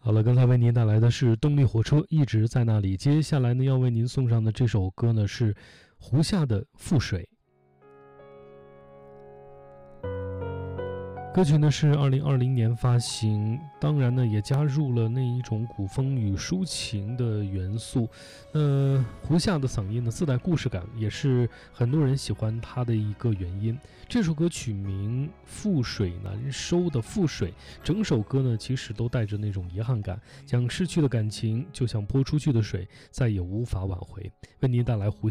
好了，刚才为您带来的是动力火车一直在那里。接下来呢，要为您送上的这首歌呢是胡夏的《覆水》。歌曲呢是2020年发行，当然呢也加入了那一种古风与抒情的元素。胡夏的嗓音呢自带故事感，也是很多人喜欢他的一个原因。这首歌曲名《覆水难收》的覆水，整首歌呢其实都带着那种遗憾感，讲逝去的感情就像泼出去的水，再也无法挽回。为您带来胡夏